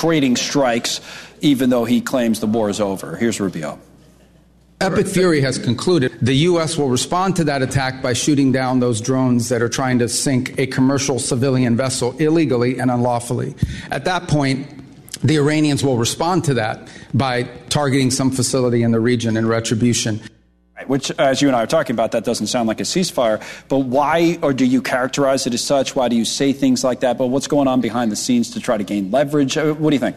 trading strikes, even though he claims the war is over. Here's Rubio. Epic Fury has concluded the U.S. will respond to that attack by shooting down those drones that are trying to sink a commercial civilian vessel illegally and unlawfully. At that point, the Iranians will respond to that by targeting some facility in the region in retribution. Which, as you and I are talking about, that doesn't sound like a ceasefire. But why, or do you characterize it as such? Why do you say things like that? But what's going on behind the scenes to try to gain leverage? What do you think?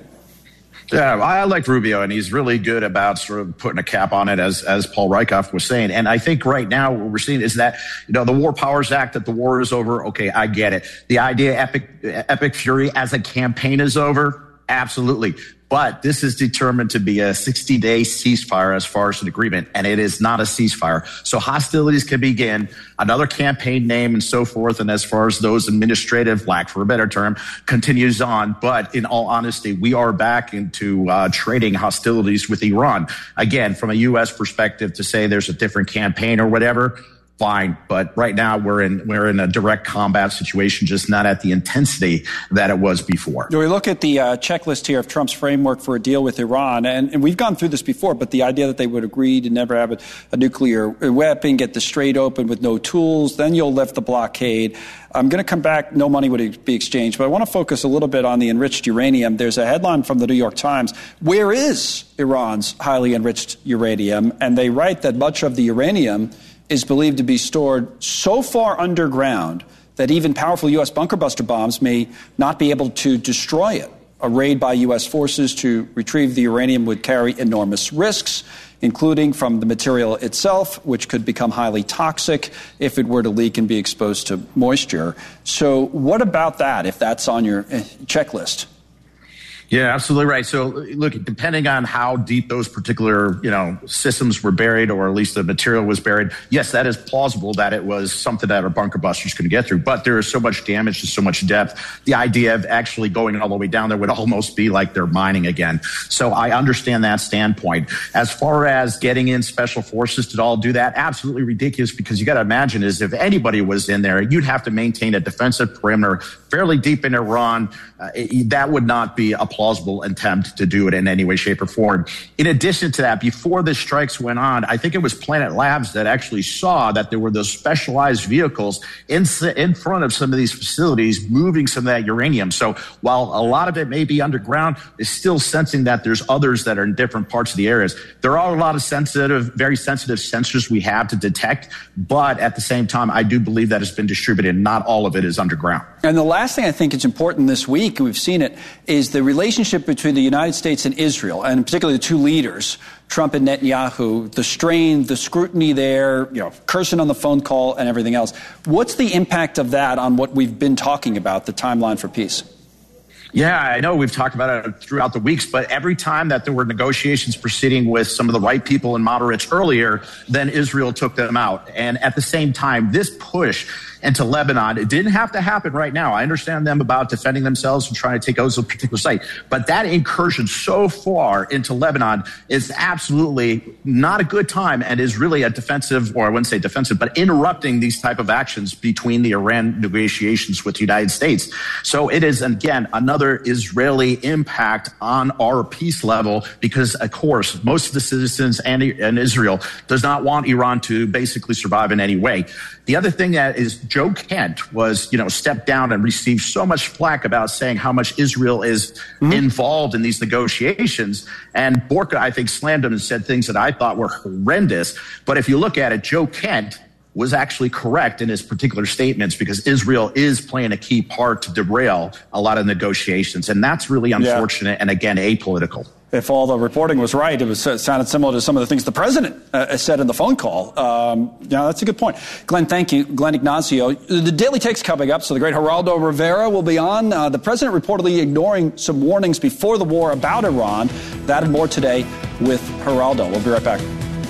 Yeah, I like Rubio, and he's really good about sort of putting a cap on it, as Paul Rieckhoff was saying. And I think right now what we're seeing is that, the War Powers Act, that the war is over. Okay, I get it. The idea Epic Fury as a campaign is over. Absolutely. But this is determined to be a 60-day ceasefire as far as an agreement, and it is not a ceasefire. So hostilities can begin, another campaign name and so forth, and as far as those administrative, lack for a better term, continues on. But in all honesty, we are back into trading hostilities with Iran. Again, from a U.S. perspective, to say there's a different campaign or whatever, fine, but right now we're in a direct combat situation, just not at the intensity that it was before. We look at the checklist here of Trump's framework for a deal with Iran, and we've gone through this before, but the idea that they would agree to never have a nuclear weapon, get the Strait open with no tools, then you'll lift the blockade. I'm going to come back, no money would be exchanged, but I want to focus a little bit on the enriched uranium. There's a headline from the New York Times, where is Iran's highly enriched uranium? And they write that much of the uranium is believed to be stored so far underground that even powerful U.S. bunker buster bombs may not be able to destroy it. A raid by U.S. forces to retrieve the uranium would carry enormous risks, including from the material itself, which could become highly toxic if it were to leak and be exposed to moisture. So what about that, if that's on your checklist? Yeah, absolutely right. So look, depending on how deep those particular, systems were buried, or at least the material was buried, yes, that is plausible that it was something that our bunker busters couldn't get through. But there is so much damage and so much depth. The idea of actually going all the way down there would almost be like they're mining again. So I understand that standpoint. As far as getting in special forces to all do that, absolutely ridiculous, because you got to imagine is if anybody was in there, you'd have to maintain a defensive perimeter fairly deep in Iran. That would not be a plausible attempt to do it in any way, shape, or form. In addition to that, before the strikes went on, I think it was Planet Labs that actually saw that there were those specialized vehicles in front of some of these facilities moving some of that uranium. So while a lot of it may be underground, it's still sensing that there's others that are in different parts of the areas. There are a lot of very sensitive sensors we have to detect, but at the same time, I do believe that it's been distributed. Not all of it is underground. And the last thing I think is important this week, we've seen it, is the relationship between the United States and Israel, and particularly the two leaders, Trump and Netanyahu, the strain, the scrutiny there, cursing on the phone call and everything else. What's the impact of that on what we've been talking about, the timeline for peace? Yeah, I know we've talked about it throughout the weeks, but every time that there were negotiations proceeding with some of the right people and moderates earlier, then Israel took them out. And at the same time, this push into Lebanon, it didn't have to happen right now. I understand them about defending themselves and trying to take over a particular site. But that incursion so far into Lebanon is absolutely not a good time, and is really a defensive, or I wouldn't say defensive, but interrupting these type of actions between the Iran negotiations with the United States. So it is, again, another Israeli impact on our peace level, because, of course, most of the citizens and Israel does not want Iran to basically survive in any way. The other thing that is, Joe Kent was, stepped down and received so much flack about saying how much Israel is involved in these negotiations. And Borka, I think, slammed him and said things that I thought were horrendous. But if you look at it, Joe Kent was actually correct in his particular statements, because Israel is playing a key part to derail a lot of negotiations. And that's really unfortunate and, again, apolitical. If all the reporting was right, it sounded similar to some of the things the president said in the phone call. That's a good point. Glenn, thank you. Glenn Ignacio. The Daily Take's coming up, so the great Geraldo Rivera will be on. The president reportedly ignoring some warnings before the war about Iran. That and more today with Geraldo. We'll be right back.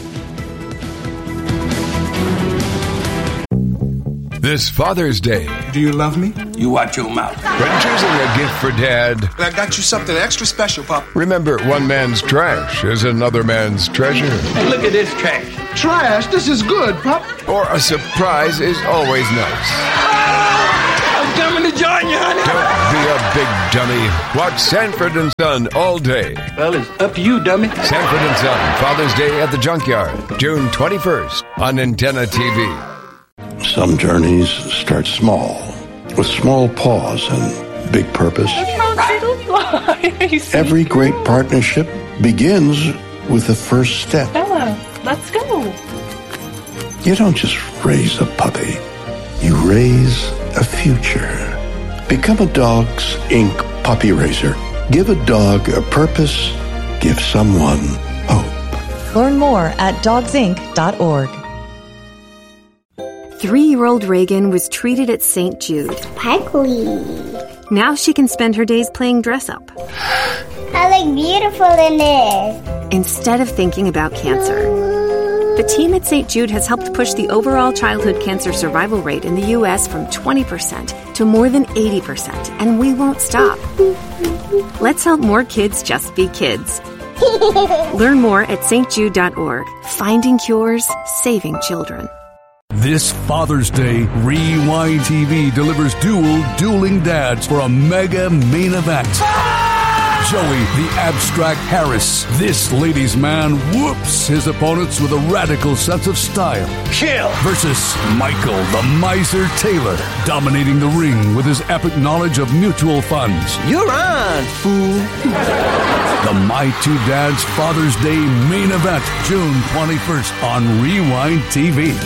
This Father's Day. Do you love me? You watch your mouth. When choosing a gift for Dad, I got you something extra special, Pop. remember, one man's trash is another man's treasure. Hey, look at this trash. Trash? This is good, Pop. Or a surprise is always nice. I'm coming to join you, honey. Don't be you big dummy. Watch Sanford and Son all day. Well, it's up to you, dummy. Sanford and Son, Father's Day at the Junkyard, June 21st on Antenna TV. Some journeys start small, with small pause and big purpose. Every great partnership begins with the first step. Bella, let's go. You don't just raise a puppy. You raise a future. Become a Dogs Inc. puppy raiser. Give a dog a purpose. Give someone hope. Learn more at dogsinc.org. 3-year-old Reagan was treated at St. Jude. Sparkly. Now she can spend her days playing dress-up. I look beautiful in this. Instead of thinking about cancer. The team at St. Jude has helped push the overall childhood cancer survival rate in the U.S. from 20% to more than 80%, and we won't stop. Let's help more kids just be kids. Learn more at stjude.org. Finding cures, saving children. This Father's Day, Rewind TV delivers dueling dads for a mega main event. Joey, the abstract Harris, this ladies' man, whoops his opponents with a radical sense of style. Kill! Versus Michael, the miser Taylor, dominating the ring with his epic knowledge of mutual funds. You're on, fool. The My Two Dads Father's Day main event, June 21st on Rewind TV.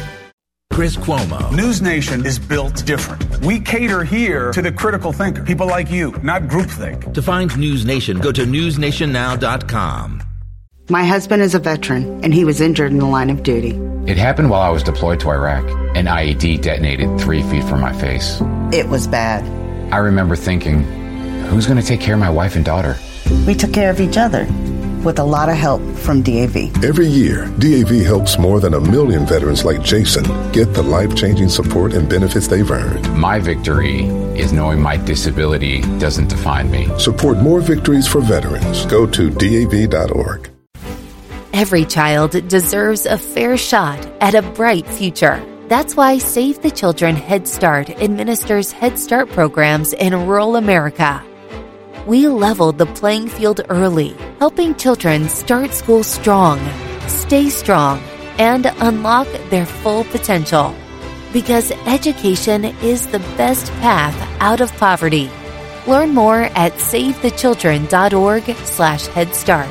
Chris Cuomo. News Nation is built different. We cater here to the critical thinker, people like you, not groupthink. To find News Nation, go to newsnationnow.com. My husband is a veteran, and he was injured in the line of duty. It happened while I was deployed to Iraq. An IED detonated 3 feet from my face. It was bad. I remember thinking, who's going to take care of my wife and daughter? We took care of each other, with a lot of help from DAV. Every year, DAV helps more than 1 million veterans like Jason get the life-changing support and benefits they've earned. My victory is knowing my disability doesn't define me. Support more victories for veterans. Go to DAV.org. Every child deserves a fair shot at a bright future. That's why Save the Children Head Start administers Head Start programs in rural America. We leveled the playing field early, helping children start school strong, stay strong, and unlock their full potential. Because education is the best path out of poverty. Learn more at savethechildren.org/Head Start.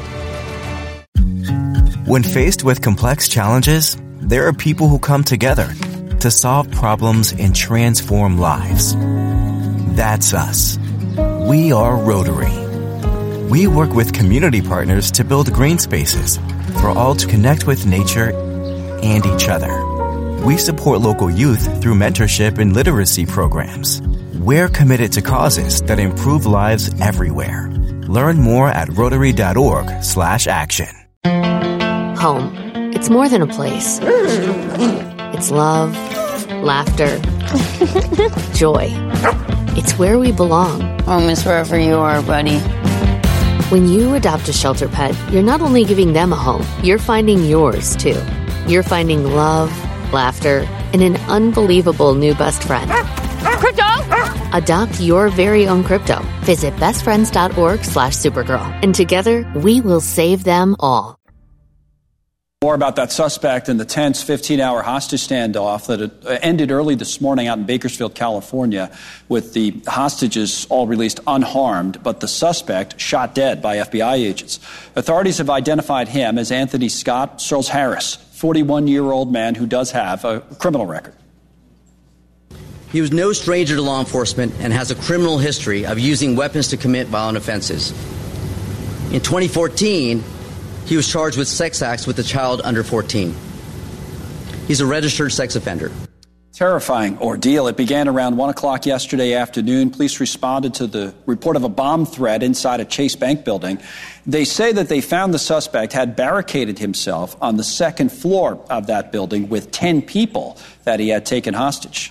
When faced with complex challenges, there are people who come together to solve problems and transform lives. That's us. We are Rotary. We work with community partners to build green spaces for all to connect with nature and each other. We support local youth through mentorship and literacy programs. We're committed to causes that improve lives everywhere. Learn more at Rotary.org/action. Home. It's more than a place. It's love, laughter, joy. It's where we belong. Home is wherever you are, buddy. When you adopt a shelter pet, you're not only giving them a home, you're finding yours, too. You're finding love, laughter, and an unbelievable new best friend. Crypto! Adopt your very own crypto. Visit bestfriends.org/Supergirl. And together, we will save them all. More about that suspect in the tense 15-hour hostage standoff that ended early this morning out in Bakersfield, California, with the hostages all released unharmed, but the suspect shot dead by FBI agents. Authorities have identified him as Anthony Scott Searles Harris, 41-year-old man who does have a criminal record. He was no stranger to law enforcement and has a criminal history of using weapons to commit violent offenses. In 2014, he was charged with sex acts with a child under 14. He's a registered sex offender. Terrifying ordeal. It began around 1 o'clock yesterday afternoon. Police responded to the report of a bomb threat inside a Chase Bank building. They say that they found the suspect had barricaded himself on the second floor of that building with 10 people that he had taken hostage.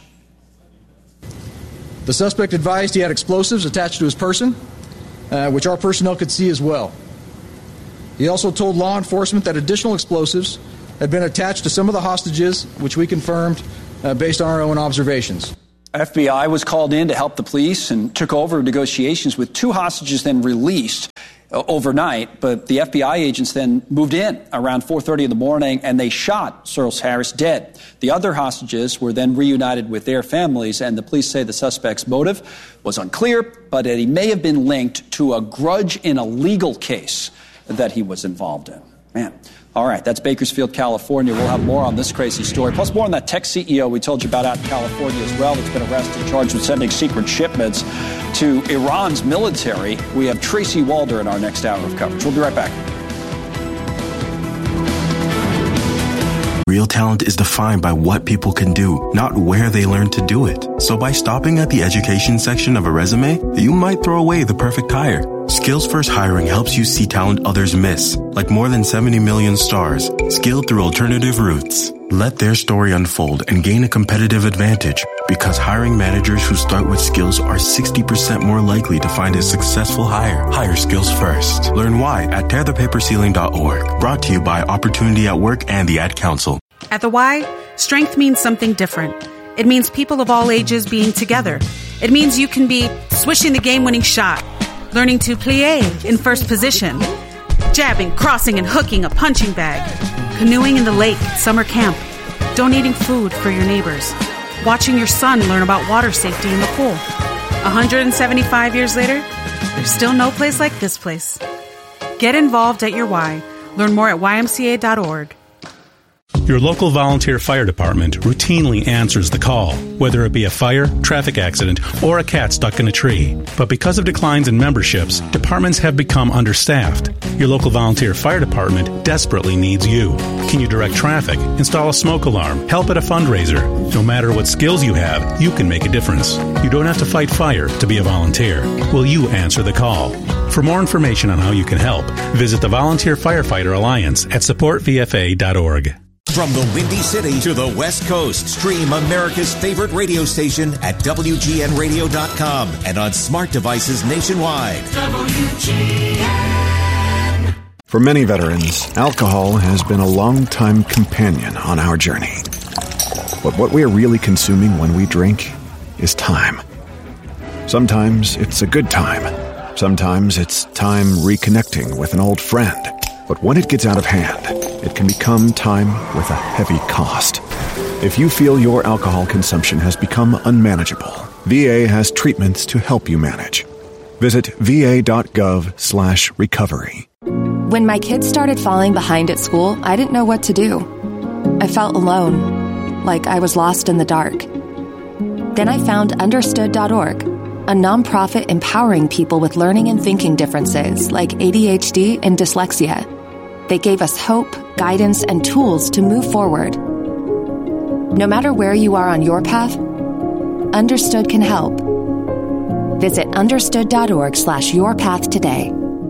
The suspect advised he had explosives attached to his person, which our personnel could see as well. He also told law enforcement that additional explosives had been attached to some of the hostages, which we confirmed based on our own observations. FBI was called in to help the police and took over negotiations with 2 hostages then released overnight. But the FBI agents then moved in around 4:30 in the morning and they shot Searles Harris dead. The other hostages were then reunited with their families, and the police say the suspect's motive was unclear, but that he may have been linked to a grudge in a legal case that he was involved in. Man. All right, that's Bakersfield, California. We'll have more on this crazy story, plus more on that tech CEO we told you about out in California as well that's been arrested, charged with sending secret shipments to Iran's military. We have Tracy Walder in our next hour of coverage. We'll be right back. Real talent is defined by what people can do, not where they learn to do it. So by stopping at the education section of a resume, you might throw away the perfect hire. Skills First Hiring helps you see talent others miss, like more than 70 million stars, skilled through alternative routes. Let their story unfold and gain a competitive advantage, because hiring managers who start with skills are 60% more likely to find a successful hire. Hire skills first. Learn why at tearthepaperceiling.org. Brought to you by Opportunity at Work and the Ad Council. At the Y, strength means something different. It means people of all ages being together. It means you can be swishing the game-winning shot, learning to plie in first position, jabbing, crossing, and hooking a punching bag, canoeing in the lake at summer camp, donating food for your neighbors, watching your son learn about water safety in the pool. 175 years later, there's still no place like this place. Get involved at your Y. Learn more at ymca.org. Your local volunteer fire department routinely answers the call, whether it be a fire, traffic accident, or a cat stuck in a tree. But because of declines in memberships, departments have become understaffed. Your local volunteer fire department desperately needs you. Can you direct traffic, install a smoke alarm, help at a fundraiser? No matter what skills you have, you can make a difference. You don't have to fight fire to be a volunteer. Will you answer the call? For more information on how you can help, visit the Volunteer Firefighter Alliance at supportvfa.org. From the Windy City to the West Coast, stream America's favorite radio station at WGNradio.com and on smart devices nationwide. WGN. For many veterans, alcohol has been a long-time companion on our journey. But what we are really consuming when we drink is time. Sometimes it's a good time. Sometimes it's time reconnecting with an old friend. But when it gets out of hand, it can become time with a heavy cost. If you feel your alcohol consumption has become unmanageable, VA has treatments to help you manage. Visit va.gov/recovery. When my kids started falling behind at school, I didn't know what to do. I felt alone, like I was lost in the dark. Then I found Understood.org, a nonprofit empowering people with learning and thinking differences like ADHD and dyslexia. They gave us hope, guidance, and tools to move forward. No matter where you are on your path, Understood can help. Visit understood.org/yourpath today.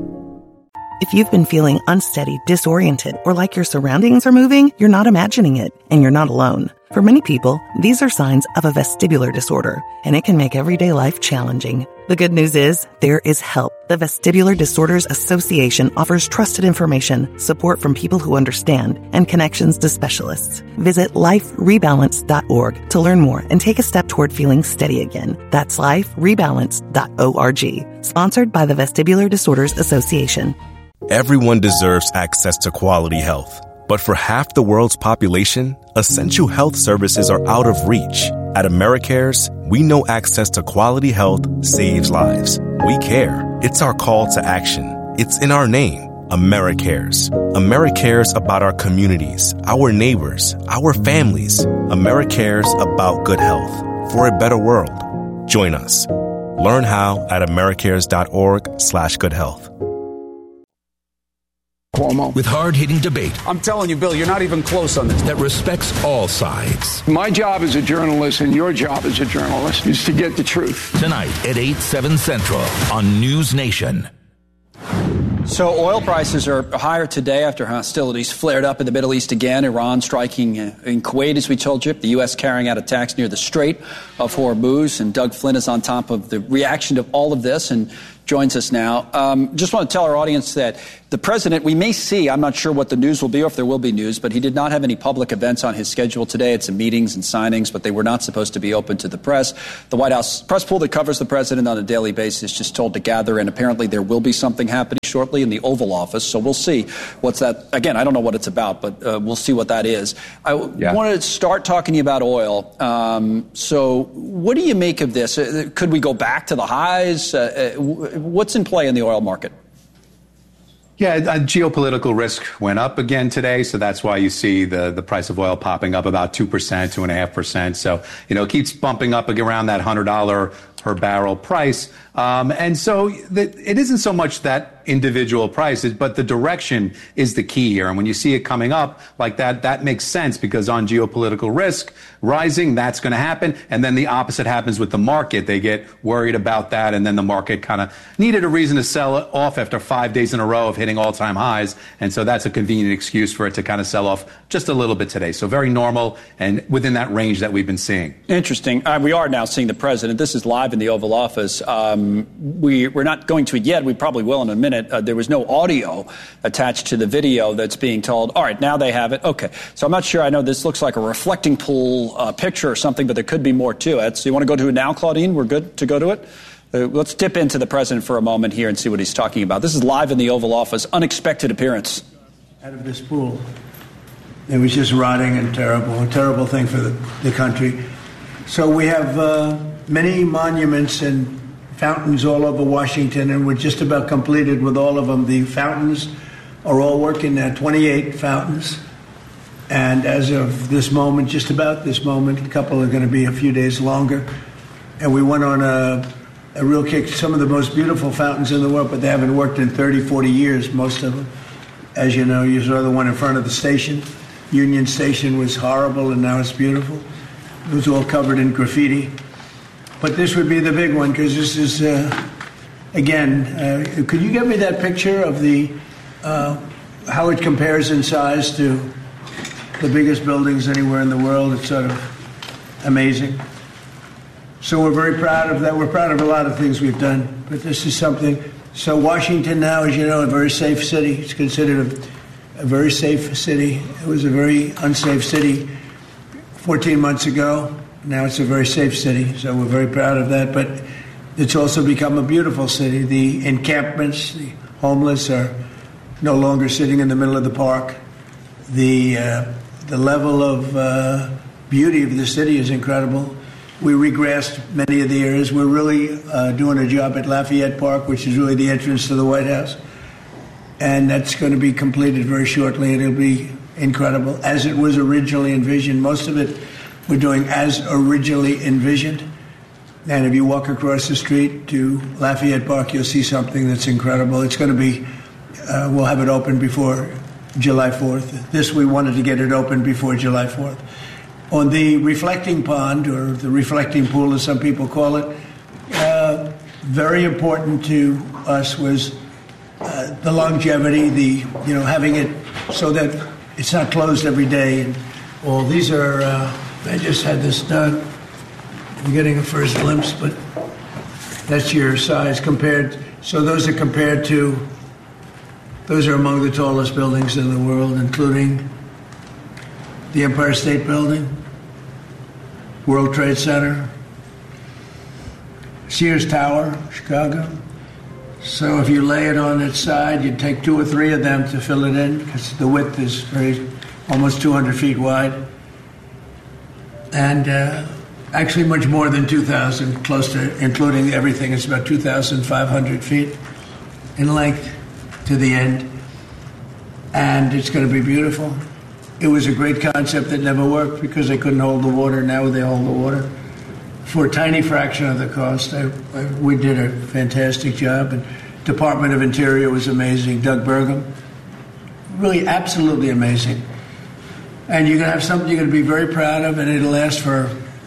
If you've been feeling unsteady, disoriented, or like your surroundings are moving, you're not imagining it, and you're not alone. For many people, these are signs of a vestibular disorder, and it can make everyday life challenging. The good news is, there is help. The Vestibular Disorders Association offers trusted information, support from people who understand, and connections to specialists. Visit liferebalance.org to learn more and take a step toward feeling steady again. That's liferebalance.org. Sponsored by the Vestibular Disorders Association. Everyone deserves access to quality health. But for half the world's population, essential health services are out of reach. At AmeriCares, we know access to quality health saves lives. We care. It's our call to action. It's in our name, AmeriCares. AmeriCares about our communities, our neighbors, our families. AmeriCares about good health for a better world. Join us. Learn how at americares.org/goodhealth. Cuomo. With hard-hitting debate. I'm telling you, Bill, you're not even close on this. That respects all sides. My job as a journalist and your job as a journalist is to get the truth. Tonight at 8, 7 Central on News Nation. So oil prices are higher today after hostilities flared up in the Middle East again. Iran striking in Kuwait, as we told you. The U.S. carrying out attacks near the Strait of Hormuz. And Doug Flynn is on top of the reaction to all of this and joins us now. Just want to tell our audience that the president, we may see, I'm not sure what the news will be or if there will be news, but he did not have any public events on his schedule today. It's some meetings and signings, but they were not supposed to be open to the press. The White House press pool that covers the president on a daily basis is just told to gather, and apparently there will be something happening shortly in the Oval Office. So we'll see what's that. Again, I don't know what it's about, but we'll see what that is. I wanted to start talking about oil. So what do you make of this? Could we go back to the highs? What's in play in the oil market? Yeah, geopolitical risk went up again today, so that's why you see the price of oil popping up about 2%, 2.5%. So, it keeps bumping up around that $100 per barrel price. And so it isn't so much that individual prices, but the direction is the key here. And when you see it coming up like that, that makes sense, because on geopolitical risk rising, that's going to happen. And then the opposite happens with the market. They get worried about that, and then the market kind of needed a reason to sell it off after 5 days in a row of hitting all-time highs. And so that's a convenient excuse for it to kind of sell off just a little bit today. So very normal and within that range that we've been seeing. Interesting. We are now seeing the president. This is live in the Oval Office. We're not going to it yet. We probably will in a minute. There was no audio attached to the video that's being told. All right, now they have it. Okay. So I'm not sure. I know this looks like a reflecting pool picture or something, but there could be more to it. So you want to go to it now, Claudine? We're good to go to it? Let's dip into the president for a moment here and see what he's talking about. This is live in the Oval Office. Unexpected appearance. Out of this pool. It was just rotting and terrible. A terrible thing for the country. So we have many monuments and fountains all over Washington, and we're just about completed with all of them. The fountains are all working now, 28 fountains. And as of this moment, just about this moment, a couple are going to be a few days longer. And we went on a real kick. Some of the most beautiful fountains in the world, but they haven't worked in 30, 40 years, most of them. As you know, you saw the one in front of the station. Union Station was horrible, and now it's beautiful. It was all covered in graffiti. But this would be the big one, because this is, again, could you get me that picture of the how it compares in size to the biggest buildings anywhere in the world? It's sort of amazing. So we're very proud of that. We're proud of a lot of things we've done, but this is something. So Washington now, as you know, a very safe city. It's considered a very safe city. It was a very unsafe city 14 months ago. Now it's a very safe city, so we're very proud of that. But it's also become a beautiful city. The encampments, the homeless are no longer sitting in the middle of the park. The level of beauty of the city is incredible. We regrassed many of the areas. We're really doing a job at Lafayette Park, which is really the entrance to the White House. And that's going to be completed very shortly. It'll be incredible, as it was originally envisioned. Most of it we're doing as originally envisioned. And if you walk across the street to Lafayette Park, you'll see something that's incredible. It's going to be, we'll have it open before July 4th. This, we wanted to get it open before July 4th. On the reflecting pond, or the reflecting pool as some people call it, very important to us was the longevity, having it so that it's not closed every day. And all these are, I just had this done. I'm getting a first glimpse, but that's your size compared. So those are compared to, those are among the tallest buildings in the world, including the Empire State Building, World Trade Center, Sears Tower, Chicago. So if you lay it on its side, you'd take 2 or 3 of them to fill it in, because the width is almost 200 feet wide. And actually much more than 2,000, close to, including everything, it's about 2,500 feet in length to the end. And it's going to be beautiful. It was a great concept that never worked because they couldn't hold the water. Now they hold the water for a tiny fraction of the cost. We did a fantastic job. And Department of Interior was amazing. Doug Burgum, really absolutely amazing. And you're going to have something you're going to be very proud of, and it'll last for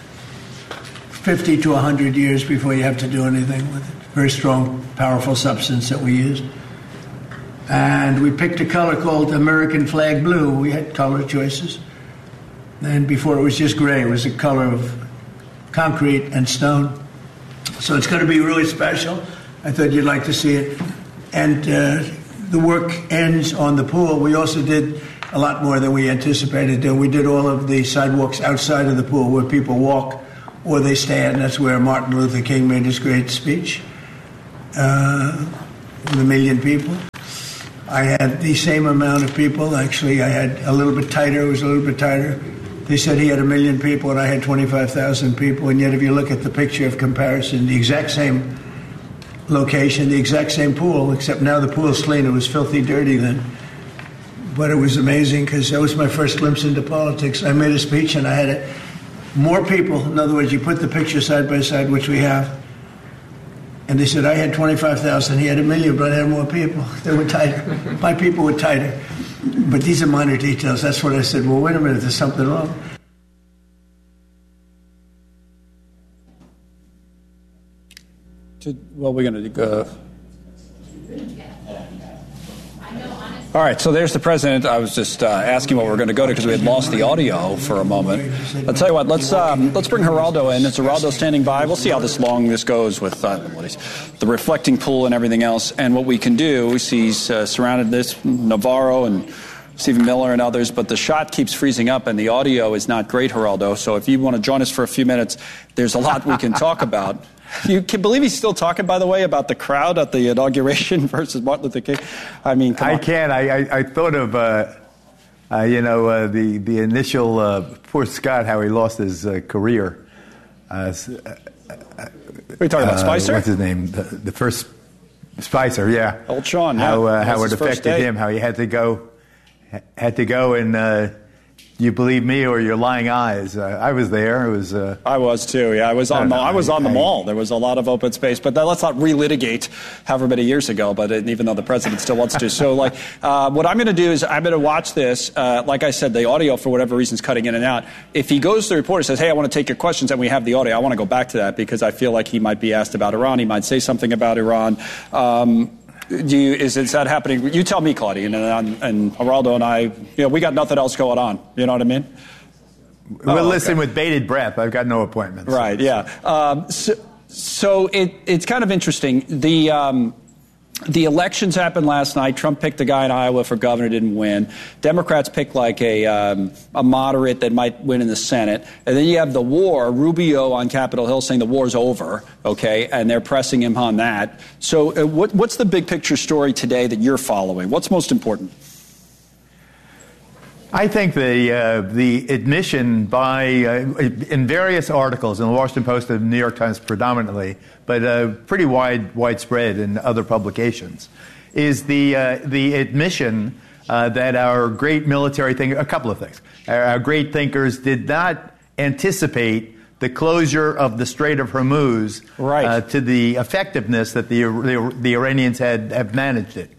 50 to 100 years before you have to do anything with it. Very strong, powerful substance that we use. And we picked a color called American Flag Blue. We had color choices. And before it was just gray. It was a color of concrete and stone. So it's going to be really special. I thought you'd like to see it. And the work ends on the pool. We also did a lot more than we anticipated doing. We did all of the sidewalks outside of the pool where people walk or they stand. That's where Martin Luther King made his great speech with 1 million people. I had the same amount of people. Actually, I had a little bit tighter. It was a little bit tighter. They said he had 1 million people, and I had 25,000 people. And yet, if you look at the picture of comparison, the exact same location, the exact same pool, except now the pool's clean. It was filthy dirty then. But it was amazing because that was my first glimpse into politics. I made a speech, and I had more people. In other words, you put the picture side by side, which we have, and they said, I had 25,000, he had 1 million, but I had more people. They were tighter. My people were tighter. But these are minor details. That's what I said, well, wait a minute, there's something wrong. Well, we're going to go. All right, so there's the president. I was just asking what we're going to go to because we had lost the audio for a moment. I'll tell you what, let's bring Geraldo in. Is Geraldo standing by? We'll see how long this goes with the reflecting pool and everything else. And what we can do, he's surrounded this, Navarro and Stephen Miller and others, but the shot keeps freezing up and the audio is not great, Geraldo. So if you want to join us for a few minutes, there's a lot we can talk about. You can believe he's still talking, by the way, about the crowd at the inauguration versus Martin Luther King. I mean, come on. I can't. I thought of, the initial poor Scott, how he lost his career. What are you talking about, Spicer? What's his name? The first Spicer, yeah. Old Sean. How it affected him. How he had to go and. You believe me or your lying eyes? I was there. It was. I was too. Yeah, I was on the mall. There was a lot of open space. But let's not relitigate however many years ago. But even though the president still wants to, so what I'm going to do is I'm going to watch this. Like I said, the audio for whatever reason is cutting in and out. If he goes to the reporter and says, "Hey, I want to take your questions," and we have the audio, I want to go back to that because I feel like he might be asked about Iran. He might say something about Iran. Is that happening? You tell me, Claudia, and Geraldo and I, we got nothing else going on. You know what I mean? We'll listen with bated breath. I've got no appointments. Right, yeah. So it's kind of interesting. The elections happened last night. Trump picked a guy in Iowa for governor, didn't win. Democrats picked like a moderate that might win in the Senate. And then you have the war, Rubio on Capitol Hill saying the war's over, okay, and they're pressing him on that. So what's the big picture story today that you're following? What's most important? I think the admission by in various articles in the Washington Post and the New York Times predominantly, but pretty widespread in other publications, is the admission that our great military thinkers, a couple of things, our great thinkers did not anticipate the closure of the Strait of Hormuz to the effectiveness that the Iranians have managed it.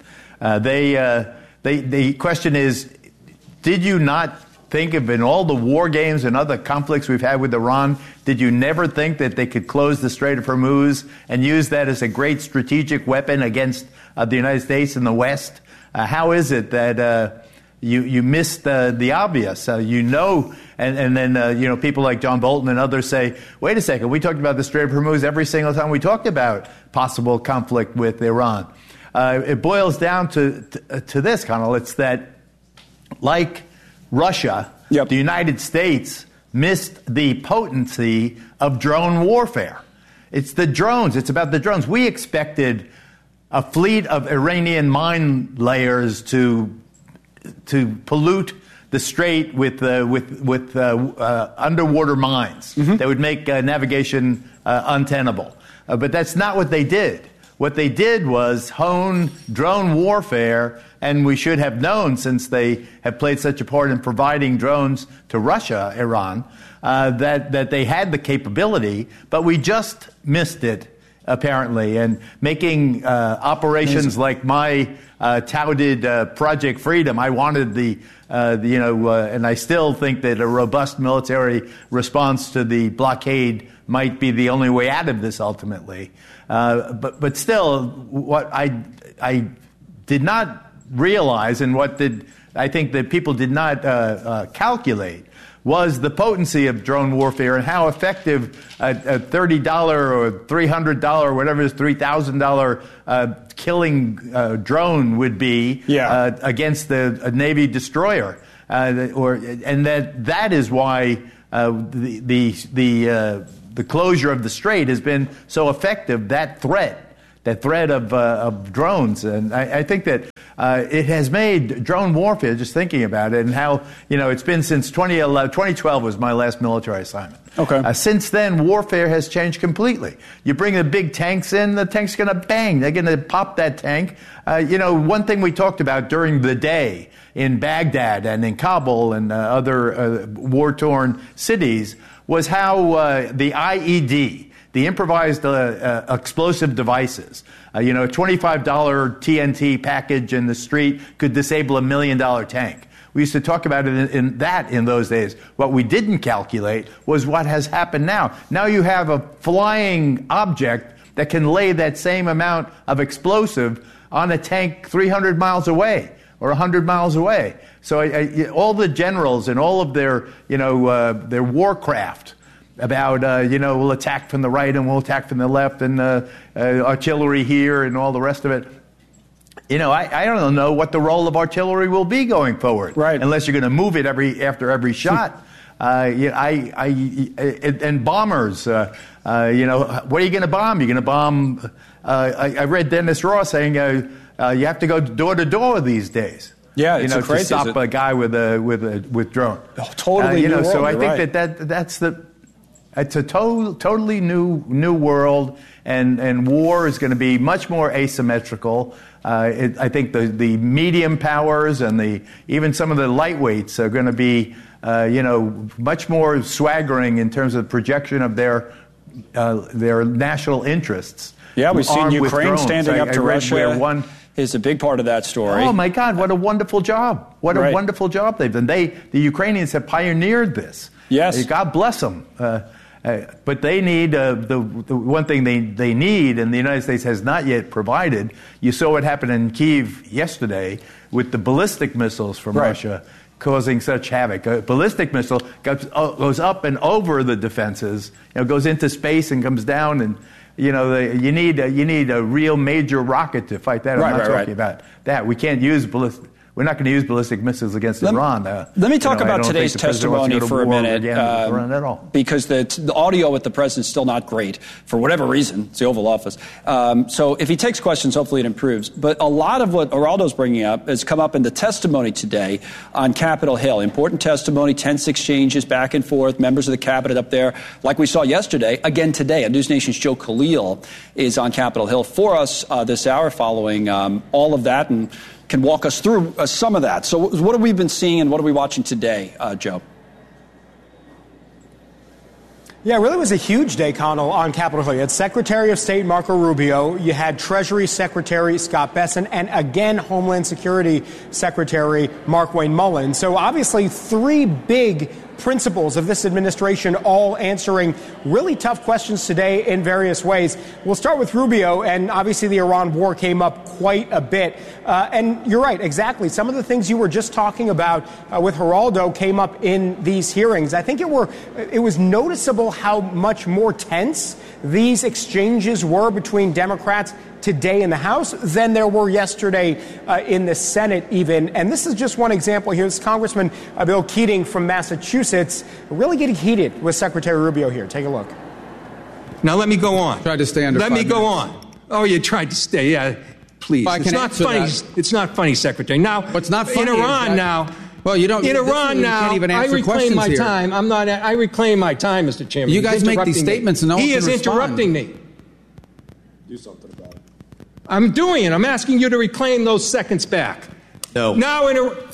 The question is, did you not think of, in all the war games and other conflicts we've had with Iran, did you never think that they could close the Strait of Hormuz and use that as a great strategic weapon against the United States and the West? How is it that you missed the obvious? And then people like John Bolton and others say, wait a second, we talked about the Strait of Hormuz every single time we talked about possible conflict with Iran. It boils down to this, Connell. It's that, like Russia, the United States missed the potency of drone warfare. It's the drones. It's about the drones. We expected a fleet of Iranian mine layers to pollute the strait with underwater mines that would make navigation untenable. But that's not what they did. What they did was hone drone warfare, and we should have known, since they have played such a part in providing drones to Russia, Iran, that they had the capability, but we just missed it, apparently. And making operations like my touted Project Freedom, I wanted and I still think that a robust military response to the blockade might be the only way out of this ultimately. But still, what I did not realize, and I think that people did not calculate, was the potency of drone warfare and how effective a $30 or $300, whatever it is, $3,000 killing drone would be against a Navy destroyer. And that is why the closure of the strait has been so effective, that threat of drones. And I think that it has made drone warfare, just thinking about it, and how, it's been since 2012 was my last military assignment. Okay. Since then, warfare has changed completely. You bring the big tanks in, the tank's going to bang. They're going to pop that tank. One thing we talked about during the day in Baghdad and in Kabul and other war-torn cities was how the IED, the improvised explosive devices, a $25 TNT package in the street could disable $1 million tank. We used to talk about it in those days. What we didn't calculate was what has happened now. Now you have a flying object that can lay that same amount of explosive on a tank 300 miles away or 100 miles away. So all the generals and all of their warcraft about, we'll attack from the right and we'll attack from the left and artillery here and all the rest of it. I don't know what the role of artillery will be going forward. Right. Unless you're going to move it after every shot. And bombers, what are you going to bomb? You're going to bomb, I read Dennis Ross saying you have to go door to door these days. Yeah, it's crazy. To stop a guy with drone. Oh, totally new world. So I think right. that's it's a totally new world, and war is going to be much more asymmetrical. I think the medium powers and even some of the lightweights are going to be much more swaggering in terms of projection of their national interests. Yeah, we've seen Ukraine standing up to Russia. Is a big part of that story. Oh my God! What a wonderful job! What a wonderful job they've done. The Ukrainians have pioneered this. Yes, God bless them. But they need the one thing they need, and the United States has not yet provided. You saw what happened in Kyiv yesterday with the ballistic missiles from Russia causing such havoc. A ballistic missile goes up and over the defenses, goes into space and comes down, and you need a real major rocket to fight that. I'm not talking about that. We can't use ballistic. We're not going to use ballistic missiles against Iran. Let me talk about today's testimony for a minute, because the audio with the president is still not great for whatever reason. It's the Oval Office. So if he takes questions, hopefully it improves. But a lot of what Geraldo's bringing up has come up in the testimony today on Capitol Hill. Important testimony, tense exchanges back and forth, members of the cabinet up there, like we saw yesterday. Again today, News Nation's Joe Khalil is on Capitol Hill for us this hour following all of that, and can walk us through some of that. So what have we been seeing and what are we watching today, Joe? Yeah, it really was a huge day, Connell, on Capitol Hill. You had Secretary of State Marco Rubio, you had Treasury Secretary Scott Bessent, and again, Homeland Security Secretary Markwayne Mullins. So obviously, three big principles of this administration all answering really tough questions today in various ways. We'll start with Rubio, and obviously the Iran war came up quite a bit. And you're right, exactly. Some of the things you were just talking about with Geraldo came up in these hearings. I think it was noticeable how much more tense these exchanges were between Democrats today in the House than there were yesterday in the Senate even. And this is just one example here. This Congressman Bill Keating from Massachusetts really getting heated with Secretary Rubio here. Take a look. Now let me go on. Tried to stay under 5 minutes. Let me go on. Oh, you tried to stay. Yeah, please. It's not funny. It's not funny, Secretary. Now, what's not funny in Iran now. Well, you don't. In Iran now, I reclaim my time. I reclaim my time, Mr. Chairman. You guys make these statements and no one can respond. He is interrupting me. Do something about it. I'm doing it. I'm asking you to reclaim those seconds back. No. Now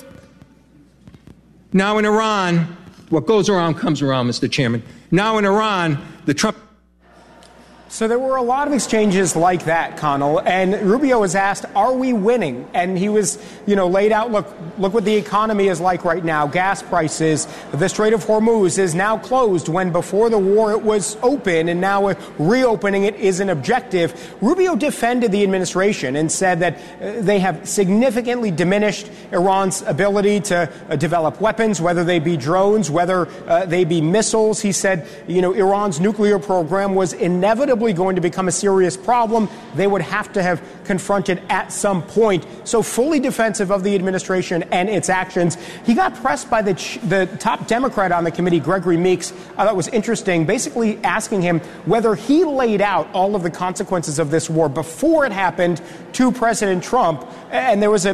in Iran, what goes around comes around, Mr. Chairman. Now in Iran, the Trump. So there were a lot of exchanges like that, Connell, and Rubio was asked, are we winning? And he was, laid out, look what the economy is like right now, gas prices, the Strait of Hormuz is now closed when before the war it was open, and now reopening it is an objective. Rubio defended the administration and said that they have significantly diminished Iran's ability to develop weapons, whether they be drones, whether they be missiles. He said, Iran's nuclear program was inevitably going to become a serious problem they would have to have confronted at some point. So fully defensive of the administration and its actions. He got pressed by the top Democrat on the committee, Gregory Meeks. I thought it was interesting, basically asking him whether he laid out all of the consequences of this war before it happened to President Trump. And there was